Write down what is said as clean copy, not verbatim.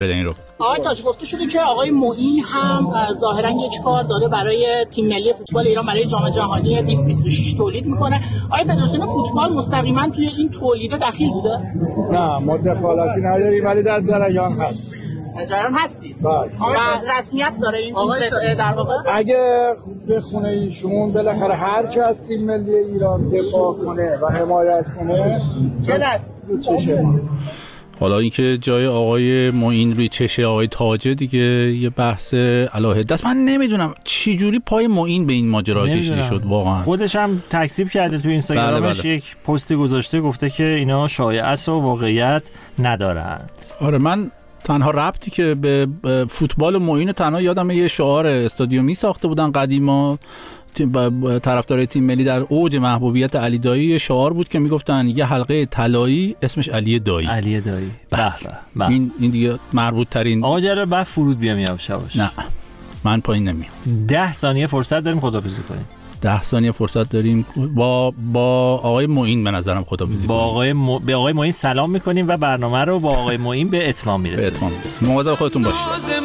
این رو. آقای تاج گفته شده که آقای معین هم ظاهرا یک کار داره برای تیم ملی فوتبال ایران برای جام جهانی 2026 تولید میکنه. آقای فدراسیون فوتبال مستقیما توی این تولید دخیل بوده؟ نه ما دخالتی نداریم ولی در جریان هست. جریان هستید و رسمیت داره این قضیه در واقع؟ اگه به خونه ایشون بالاخره هر کی از تیم ملی ایران دفاع کنه و حمایت کنه چه دست رو چشه. حالا اینکه جای آقای معین روی چشه آقای تاجه دیگه یه بحث علاهه است. من نمیدونم چی جوری پای معین به این ماجرا کشیده شد واقعا. خودش هم تکذیب کرده تو اینستاگرامش. یک پستی گذاشته گفته که اینا شایعه است و واقعیت ندارند. آره من تنها ربطی که به فوتبال معین تنها یادم یه شعار استادیومی ساخته بودن قدیما طرفدارای تیم ملی در اوج محبوبیت علی دایی شعار بود که میگفتن یه حلقه طلایی اسمش علی دایی. علی دایی. به به. این دیگه مربوط ترین. آقا جلال بعد فرود بیام یواش یواش. نه من پایین نمیام. 10 ثانیه فرصت داریم خداحافظی کنیم. 10 ثانیه فرصت داریم با آقای معین به نظرم خداحافظی کنیم. به آقای معین سلام میکنیم و برنامه رو با آقای معین به اتمام میرسونیم. مواظب خودتون باشید.